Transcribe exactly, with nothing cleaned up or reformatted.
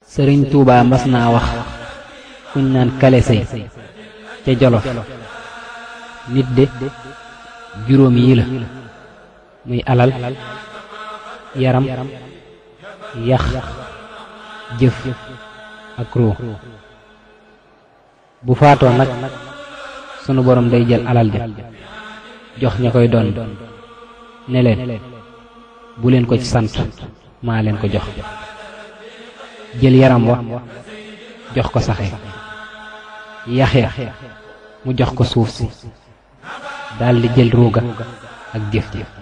sëriñ Tuubaa mas naa wax kuñ naan kale sëy ca Jolof nit de juróom yi la muy alal yaram yax jëf ak ruu bu faatoo nag sunu borom day jël alal ja jox ña koy doon ne leen bu leen ko ci sant maa leen ko jox jël yaram wa jox ko saxe yax ya mu jox ko suuf si daldi jël ruuga ak jëf ji